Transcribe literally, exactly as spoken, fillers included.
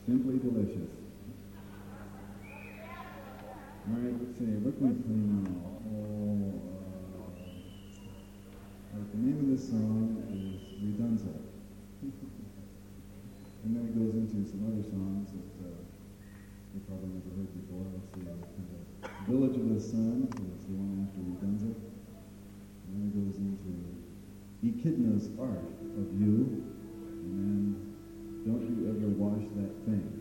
Simply delicious. All right, let's see. What can we play now? Oh, uh, right, the name of this song is Redunza. And then it goes into some other songs that uh, you probably never heard before. Let's see. Uh, Village of the Sun is the one after Redunza. And then it goes into Echidna's Art of You. And then Don't You Ever Wash That Thing.